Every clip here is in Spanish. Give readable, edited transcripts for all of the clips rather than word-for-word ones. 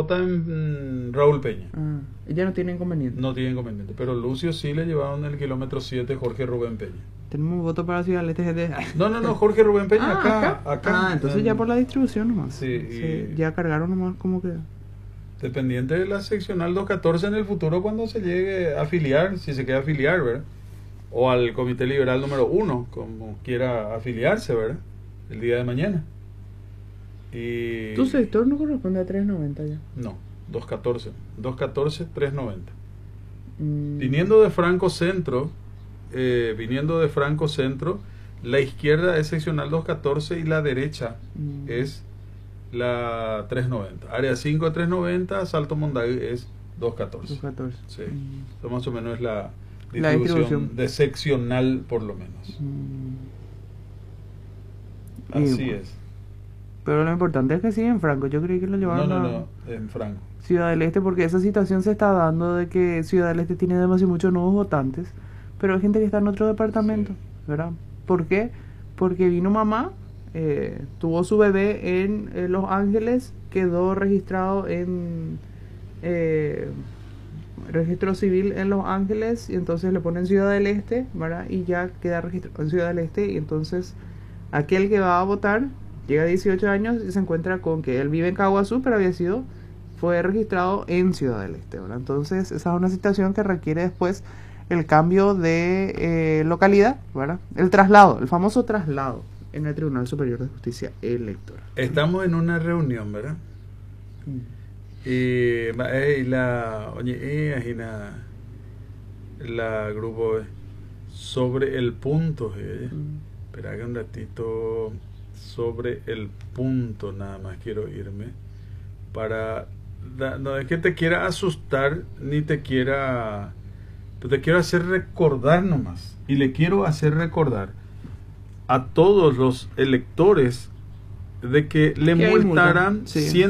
vota en Raúl Peña. Ella no tiene inconveniente. No tiene inconveniente. Pero Lucio sí le llevaron el kilómetro 7 Jorge Rubén Peña. Tenemos un voto para Ciudad del Este, gente. No, Jorge Rubén Peña acá. Entonces ya por la distribución nomás. Sí, ya cargaron nomás como que... Dependiente de la seccional 214 en el futuro cuando se llegue a afiliar, si se queda afiliar, ¿verdad? O al Comité Liberal número 1, como quiera afiliarse, ¿verdad? El día de mañana. Y... ¿Tu sector no corresponde a 390 ya? No, 214, 390. Viniendo de Franco Centro, la izquierda es seccional 214 y la derecha es la 390. Área 5 de 390, Salto Monday es 214. 214. Sí. Eso más o menos es la distribución de seccional, por lo menos. Así es. Pero lo importante es que sí en Franco. Yo creí que lo llevaron No, en Franco. Ciudad del Este, porque esa situación se está dando de que Ciudad del Este tiene demasiado muchos nuevos votantes, pero hay gente que está en otro departamento, ¿verdad? ¿Por qué? Porque vino mamá, tuvo su bebé en Los Ángeles, quedó registrado en registro civil en Los Ángeles, y entonces le ponen Ciudad del Este, ¿verdad? Y ya queda registrado en Ciudad del Este, y entonces aquel que va a votar llega a 18 años y se encuentra con que él vive en Caguazú, pero fue registrado en Ciudad del Este, ¿verdad? Entonces esa es una situación que requiere después el cambio de localidad, ¿verdad? El famoso traslado en el Tribunal Superior de Justicia Electoral. Estamos en una reunión, ¿verdad? Y la grupo sobre el punto, espera que un ratito, sobre el punto nada más quiero irme para no es que te quiera asustar ni te quiera, te quiero hacer recordar nomás, y le quiero hacer recordar a todos los electores de que le multarán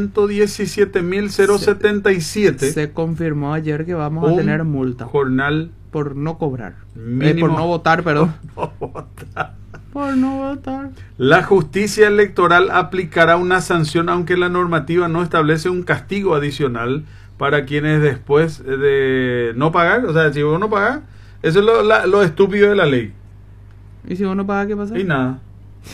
117.077. Se confirmó ayer que vamos a tener multa. Jornal por no cobrar. Mínimo, por no votar, perdón. Por no votar. La justicia electoral aplicará una sanción aunque la normativa no establece un castigo adicional para quienes después de no pagar, o sea, si vos no pagás, eso es lo estúpido de la ley. ¿Y si vos no pagás, qué pasa? Y nada.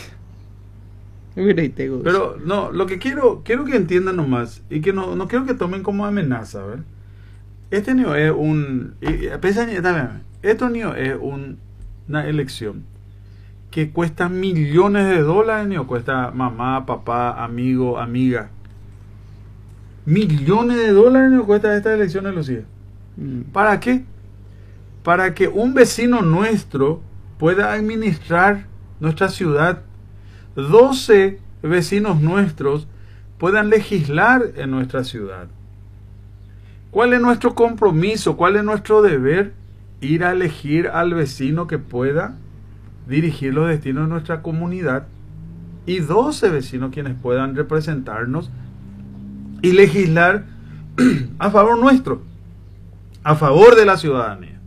Pero no, lo que quiero que entiendan nomás, y que no quiero que tomen como amenaza, ¿ver? Esto no es una elección que cuesta millones de dólares, ni cuesta mamá, papá, amigo, amiga. Millones de dólares nos cuesta esta elección, Lucía. ¿Para qué? Para que un vecino nuestro pueda administrar nuestra ciudad. 12 vecinos nuestros puedan legislar en nuestra ciudad. ¿Cuál es nuestro compromiso? ¿Cuál es nuestro deber? Ir a elegir al vecino que pueda dirigir los destinos de nuestra comunidad, y 12 vecinos quienes puedan representarnos y legislar a favor nuestro, a favor de la ciudadanía.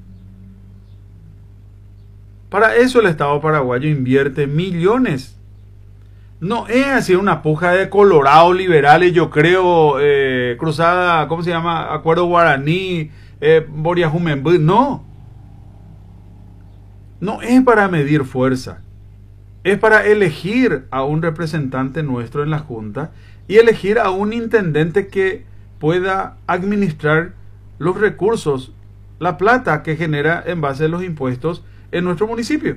Para eso el Estado paraguayo invierte millones. No es así una puja de Colorado liberales, yo creo, cruzada, ¿cómo se llama? Acuerdo Guaraní, Boriajumembú, no. No es para medir fuerza, es para elegir a un representante nuestro en la Junta y elegir a un intendente que pueda administrar los recursos, la plata que genera en base a los impuestos en nuestro municipio.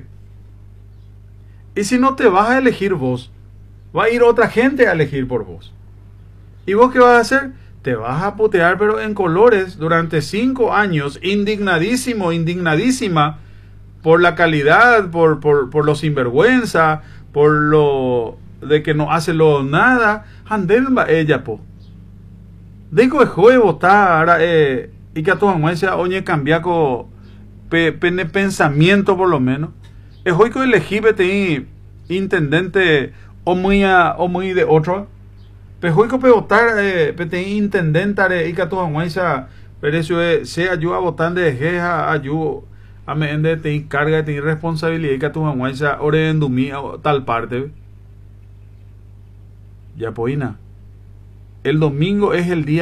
Y si no te vas a elegir vos, va a ir otra gente a elegir por vos. ¿Y vos qué vas a hacer? Te vas a putear, pero en colores, durante 5 años, indignadísimo, indignadísima, por la calidad, por lo sinvergüenza, por lo de que no hace lo nada. Anden va ella, po. Digo, de votar, y que a tu amuencia, oye, cambiaco, pene pensamiento por lo menos. Es hoy que elegí, vete, intendente, o muy de otro. Pero hoy que votar, vete, intendente, y que a tu amuencia, pero eso sea ayuda a votar de jeja, ayuda. A mí te carga, te responsabilidad que tu mamá esa ore en tal parte. Ya poina. El domingo es el día